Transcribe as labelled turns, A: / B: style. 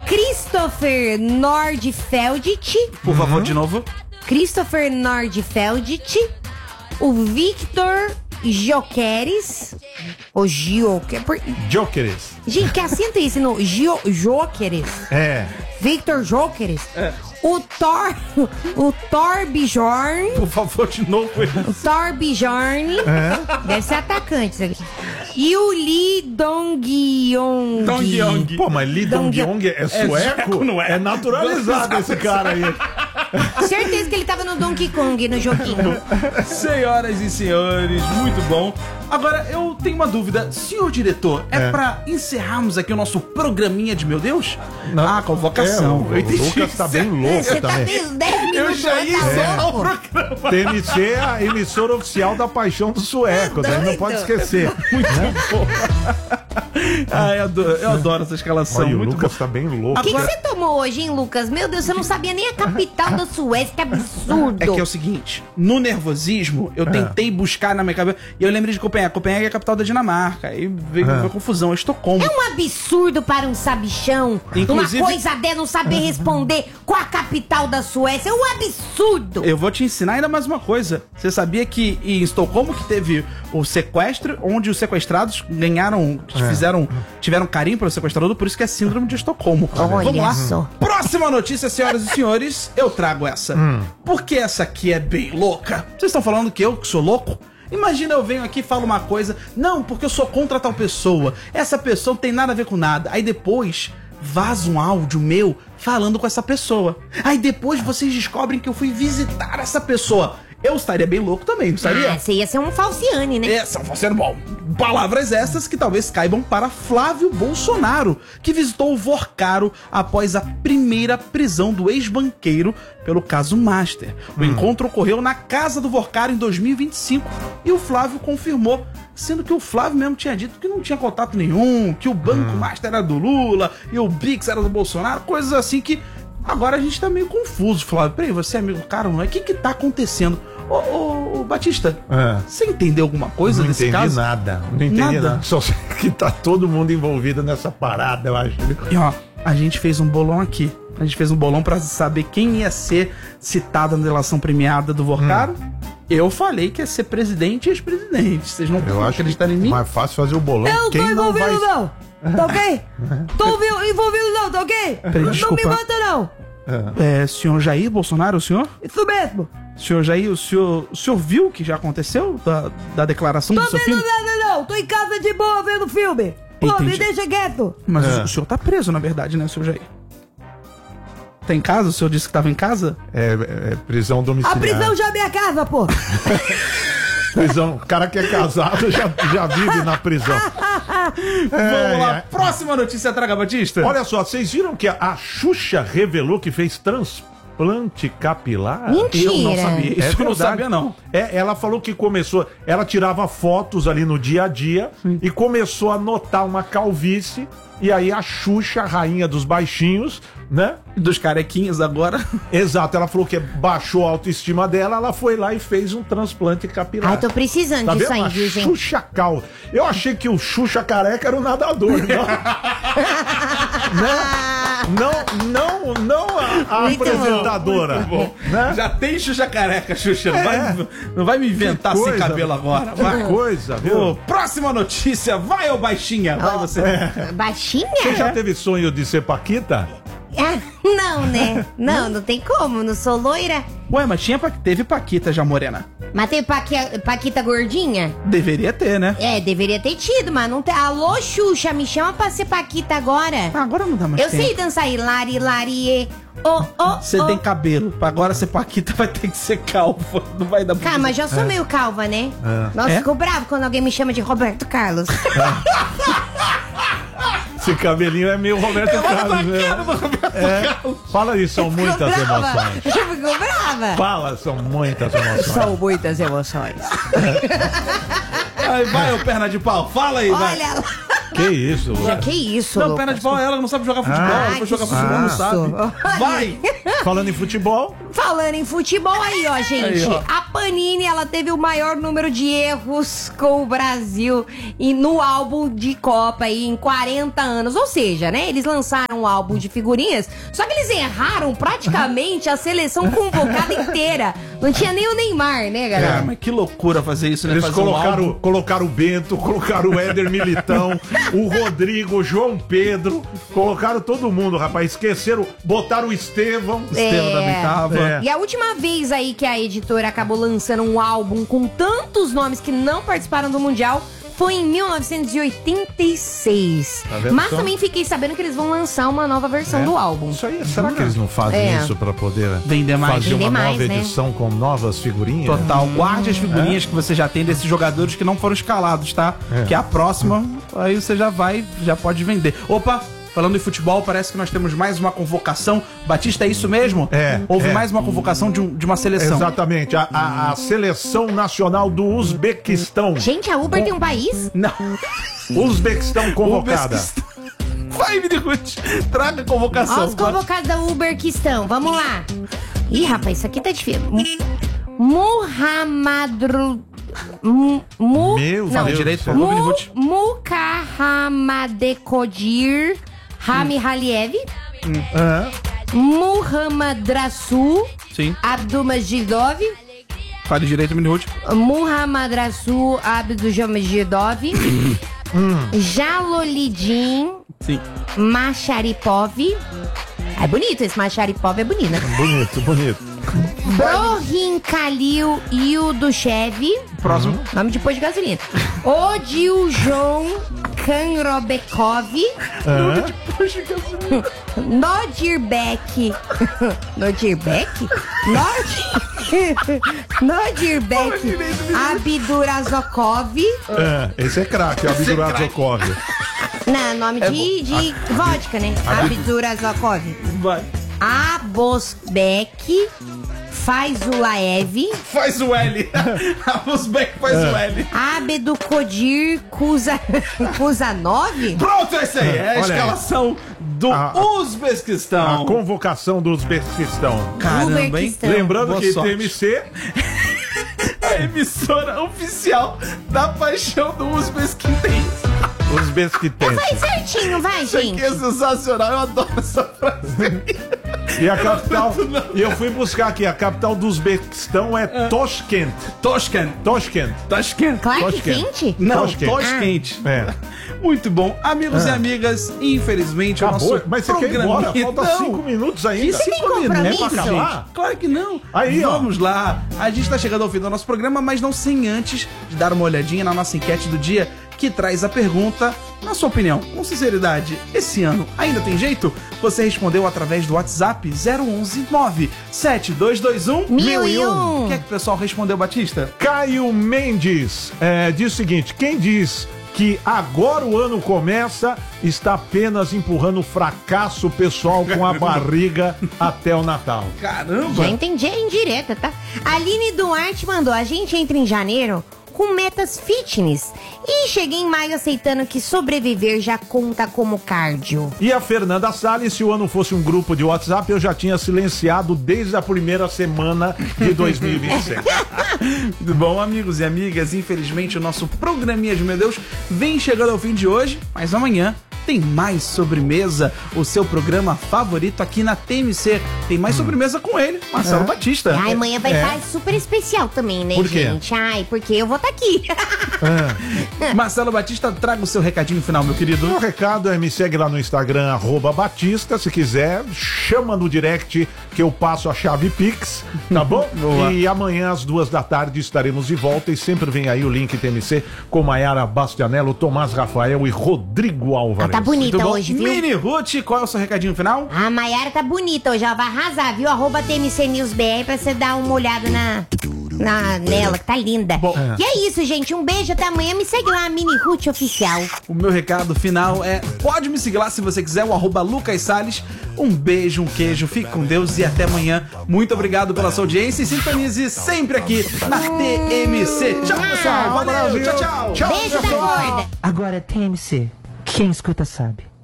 A: Christopher Nordfeldt.
B: Por favor, de novo.
A: Christopher Nordfeldt. O Victor Jokeres. O
C: Jokeres.
A: Gente, que acento é esse no Jokeres?
C: É.
A: Victor Jokeres. O Torbjorn.
B: Por favor, de novo.
A: O Torbjorn. Deve ser atacante isso aqui. E o Lee Dong-yong.
B: Dong-yong.
C: Pô, mas Lee Dong-yong é sueco?
B: Não é?
C: É naturalizado esse cara aí.
A: Certeza que ele tava no Donkey Kong, no joguinho.
B: Senhoras e senhores, muito bom. Agora, eu tenho uma dúvida. Senhor diretor, é pra encerrarmos aqui o nosso programinha de Meu Deus?
C: Não.
B: Ah, convocação.
C: O Lucas tá bem louco
A: Você tá
C: também.
A: bem 10 minutos.
B: Eu já ia encerrar o programa.
C: TMC é a emissora oficial da paixão dos suecos, daí não pode esquecer.
B: Ah, eu adoro essa escalação.
C: Olha, o
B: muito
C: Lucas
B: bom.
C: tá bem louco.
A: O que você tomou hoje, hein, Lucas? Meu Deus, você não sabia nem a capital da Suécia, que absurdo.
B: É que é o seguinte, no nervosismo, eu tentei buscar na minha cabeça, e eu lembrei de Copenhague. Copenhague é a capital da Dinamarca, aí veio a confusão, é Estocolmo.
A: É um absurdo para um sabichão.
B: Inclusive-
A: Uma coisa dela não saber responder qual a capital da Suécia. É um absurdo.
B: Eu vou te ensinar ainda mais uma coisa. Você sabia que em Estocolmo que teve o sequestro, onde os sequestrados tiveram carinho pelo sequestrador, por isso que é síndrome de Estocolmo.
A: Olha
B: Vamos lá.
A: só.
B: Próxima notícia, senhoras e senhores, eu trago essa. Porque essa aqui é bem louca. Vocês estão falando que eu que sou louco? Imagina eu venho aqui e falo uma coisa, não, porque eu sou contra tal pessoa, essa pessoa não tem nada a ver com nada. Aí depois vaza um áudio meu falando com essa pessoa. Aí depois vocês descobrem que eu fui visitar essa pessoa. Eu estaria bem louco também, não estaria?
A: Ah, você ia ser um falciane, né?
B: Essa vai ser bom. Palavras essas que talvez caibam para Flávio Bolsonaro, que visitou o Vorcaro após a primeira prisão do ex-banqueiro pelo caso Master. O encontro ocorreu na casa do Vorcaro em 2025 e o Flávio confirmou, sendo que o Flávio mesmo tinha dito que não tinha contato nenhum, que o Banco Master era do Lula e o Bix era do Bolsonaro, coisas assim que agora a gente tá meio confuso, Flávio. Peraí, você é amigo do cara, não é? O que tá acontecendo? Ô, Batista, você entendeu alguma coisa
C: Não
B: desse
C: entendi
B: caso?
C: nada. Não entendi nada. Só sei que tá todo mundo envolvido nessa parada, eu acho.
B: E ó, a gente fez um bolão aqui. A gente fez um bolão pra saber quem ia ser citado na delação premiada do Vorcaro. Eu falei que ia ser presidente e ex-presidente. Vocês não
C: Eu acho
B: acreditarem em mim?
C: mais fácil fazer o bolão.
A: Eu não tô
C: Quem não vai...
A: envolvido, não. Tá ok? Tô envolvido, não, tá ok? Não
B: desculpa.
A: me mata, não.
B: Senhor Jair Bolsonaro, o senhor?
A: Isso mesmo.
B: Senhor Jair, o senhor viu o que já aconteceu da declaração
A: Tô
B: do seu
A: vendo
B: filho?
A: nada, não. Tô em casa de boa vendo filme. Pô,
B: Entendi.
A: me deixa quieto.
B: Mas o senhor tá preso, na verdade, né, senhor Jair? Tá em casa? O senhor disse que tava em casa?
C: É prisão
A: A
C: domiciliar.
A: prisão já é minha casa, pô.
C: Prisão. O cara que é casado já vive na prisão.
B: Vamos lá, próxima notícia, traga, Batista.
C: Olha só, vocês viram que a Xuxa revelou que fez transplante capilar?
A: Mentira.
B: Eu não sabia. Isso eu não
C: verdade.
B: sabia, não.
C: Ela falou que começou... Ela tirava fotos ali no dia a dia e começou a notar uma calvície. E aí a Xuxa, a rainha dos baixinhos, né?
B: Dos carequinhos agora.
C: Exato, ela falou que baixou a autoestima dela, ela foi lá e fez um transplante capilar.
A: Ai, tô precisando
C: Tá
A: disso
C: vendo?
A: aí,
C: A
A: viu, gente?
C: Xuxa Cal. Eu achei que o Xuxa careca era o nadador, não a
A: Muito bom,
C: apresentadora. Né?
B: Já tem Xuxa careca, Xuxa. Não vai me inventar
C: Que
B: sem
C: coisa,
B: cabelo agora.
C: Que
B: Vai.
C: coisa, viu?
B: Ô, próxima notícia. Vai, ô baixinha. Vai você.
A: Baixinha?
C: Você já teve sonho de ser Paquita?
A: Ah, não, né? Não tem como. Não sou loira.
B: Ué, mas teve Paquita já morena.
A: Mas tem Paquita gordinha?
B: Deveria ter, né?
A: É, deveria ter tido, mas não tem. Alô, Xuxa, me chama pra ser Paquita agora.
B: Ah, agora não dá mais
A: Eu
B: tempo.
A: sei dançar hilari, larie.
B: Você tem cabelo. Pra agora ser Paquita vai ter que ser calva. Não vai dar pra
A: Cara, mas já sou meio calva, né? Nossa,
B: É?
A: fico bravo quando alguém me chama de Roberto Carlos.
C: Esse cabelinho é meio Roberto Carlos, né? Fala aí, são muitas emoções.
A: Eu fico brava.
C: Fala, são muitas emoções.
A: São muitas emoções.
B: Vai, ô perna de pau. Fala aí, vai.
A: Olha lá.
C: Que isso,
A: Que isso,
B: Não,
A: Lucas?
B: perna de pau é ela, não sabe jogar futebol. Ela foi jogar futebol, não sabe. Vai!
C: Falando em futebol,
A: Falando em futebol aí, ó, gente.
B: Aí, ó.
A: A Panini, ela teve o maior número de erros com o Brasil e no álbum de Copa aí em 40 anos. Ou seja, né, eles lançaram um álbum de figurinhas, só que eles erraram praticamente a seleção convocada inteira. Não tinha nem o Neymar, né, galera?
B: Mas que loucura fazer isso, né?
C: eles
B: Fazer um álbum.
C: colocaram o Bento, colocaram o Éder Militão, o Rodrigo, o João Pedro, colocaram todo mundo, rapaz. Esqueceram, botaram o Estevão.
B: Estevam também tava.
C: É.
A: E a última vez aí que a editora acabou lançando um álbum com tantos nomes que não participaram do Mundial foi em 1986.
C: Tá vendo
A: Mas
C: só?
A: também fiquei sabendo que eles vão lançar uma nova versão do álbum.
C: Isso aí, será que eles não fazem
A: É.
C: isso pra poder
B: Vender mais.
C: fazer
A: Vender
C: uma
A: mais,
C: nova
A: né?
C: edição com novas figurinhas?
B: Total. Guarde as figurinhas que você já tem desses jogadores que não foram escalados, tá? Que a próxima, aí você já pode vender. Opa! Falando em futebol, parece que nós temos mais uma convocação. Batista, é isso mesmo?
C: É,
B: Houve
C: é.
B: mais uma convocação de uma seleção.
C: Exatamente, a seleção nacional do Uzbequistão.
A: Gente, a Uber tem um país?
B: Não.
C: Uzbequistão convocada.
B: Vai, Mini Ruth. Traga a convocação.
A: Ó, os convocados da Uber que estão. Vamos lá. Ih, rapaz, isso aqui tá difícil. Muhammadru...
C: Meu
B: Fala
C: Deus
B: direito,
C: do
B: por
C: céu.
B: favor, Mini Ruth.
A: Mukahamadkodir Rami Haliev,
C: Hã?
A: Muhammad Rasul
B: Sim.
A: Abdulmajidov,
B: Fale direito, Mini Ruth.
A: Muhammad Rasul Abdulmajidov, Jalolidin
B: Sim.
A: Macharipov. É bonito, esse Macharipov é bonito, né?
C: Bonito, bonito.
A: Brohin Khalil Yildushev,
B: Próximo.
A: nome de posto de gasolina. Odiljon Kanrobekov, Nodirbek. Nodirbek? Nodirbek Abdurazokov.
C: Esse é craque, o Abdurazokov.
A: Não, nome de vodka, né? Abdurazokov.
B: Vai.
A: Abosbek Faizulaev,
B: Faz o L. A Uzbek faz o L.
A: Abdukodir Kuzanov.
B: Pronto, essa aí. É a
C: Olha aí.
B: escalação do
C: A
B: Uzbequistão.
C: convocação do Uzbequistão.
B: Caramba, hein?
A: Uzbequistão.
C: Lembrando
B: Boa
C: que
B: sorte.
C: TMC
B: A emissora oficial da paixão do Uzbequistão.
C: Uzbequitense.
A: Vai certinho, vai,
B: Isso aqui
A: gente.
B: é sensacional. Eu adoro essa frase.
C: E a capital, e eu fui buscar aqui, a capital do Uzbequistão é Toshkent.
B: Toshkent.
C: Toshkent.
B: Toshkent.
A: Clark
C: Toshkent.
A: Kent?
B: Não,
C: Toshkent.
B: Toshkent.
C: É.
B: Muito bom. Amigos e amigas, infelizmente
C: Acabou,
B: o nosso
C: mas você quer ir embora? Falta
B: Não.
C: 5 minutos ainda.
B: Que
A: Você tem
B: 5 minutos?
A: compromisso?
B: É pra acabar? Claro que não.
C: Aí, ó.
B: Vamos lá. A gente tá chegando ao fim do nosso programa, mas não sem antes de dar uma olhadinha na nossa enquete do dia, que traz a pergunta, na sua opinião, com sinceridade, esse ano ainda tem jeito? Você respondeu através do WhatsApp 011 97221
A: 1001.
B: O que é que o pessoal respondeu, Batista?
C: Caio Mendes diz o seguinte: quem diz que agora o ano começa está apenas empurrando o fracasso pessoal com a barriga até o Natal.
B: Caramba!
A: Já entendi a indireta, tá? Aline Duarte mandou: a gente entra em janeiro com metas fitness e cheguei em maio aceitando que sobreviver já conta como cardio.
C: E a Fernanda Salles, se o ano fosse um grupo de WhatsApp, eu já tinha silenciado desde a primeira semana de 2026.
B: Muito bom, amigos e amigas, infelizmente o nosso programinha de meu Deus vem chegando ao fim de hoje, mas amanhã tem mais sobremesa, o seu programa favorito aqui na TMC. Tem mais sobremesa com ele, Marcelo Batista.
A: Ai, amanhã vai estar super especial também, né,
C: Por quê?
A: gente? Ai, porque eu vou estar aqui.
B: Marcelo Batista, traga o seu recadinho final, meu querido.
C: O recado é: me segue lá no Instagram, @Batista, se quiser, chama no direct que eu passo a chave Pix, tá bom?
B: Boa.
C: E amanhã às 14h estaremos de volta e sempre vem aí o link TMC com Maiara Bastianello, Tomás Rafael e Rodrigo Álvares.
A: Tá bonita
B: Muito bom.
A: hoje, viu?
B: Mini Ruth, qual é o seu recadinho final?
A: A Maiara tá bonita hoje, ela vai arrasar, viu? @TMC News BR pra você dar uma olhada nela, que tá linda. E é isso, gente. Um beijo, até amanhã. Me segue lá, Mini Ruth Oficial.
B: O meu recado final é: pode me seguir lá se você quiser, o @Lucas Salles. Um beijo, um queijo, fique com Deus e até amanhã. Muito obrigado pela sua audiência e sintonize sempre aqui na TMC. Tchau, pessoal. Valeu,
C: Brasil.
B: tchau, tchau.
C: Tchau,
A: Beijo da
C: pessoal.
A: gorda.
D: Agora TMC. Quem escuta sabe.